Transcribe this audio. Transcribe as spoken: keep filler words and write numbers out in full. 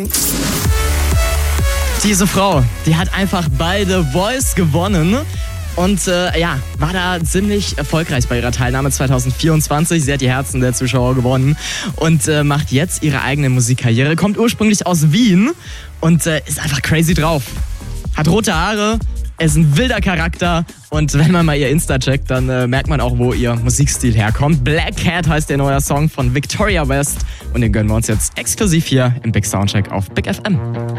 Diese Frau, die hat einfach bei The Voice gewonnen. Und äh, ja, war da ziemlich erfolgreich bei ihrer Teilnahme zwanzig vierundzwanzig. Sie hat die Herzen der Zuschauer gewonnen und äh, macht jetzt ihre eigene Musikkarriere. Kommt ursprünglich aus Wien und äh, ist einfach crazy drauf. Hat rote Haare, ist ein wilder Charakter und wenn man mal ihr Insta checkt, dann äh, merkt man auch, wo ihr Musikstil herkommt. Black Cat heißt der neue Song von Victoria West und den gönnen wir uns jetzt exklusiv hier im Big Soundcheck auf Big F M.